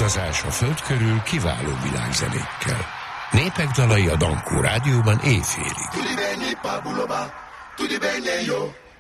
Utazás a föld körül kiváló világzenékkel. Népek dalai a Dankó Rádióban éjfélig.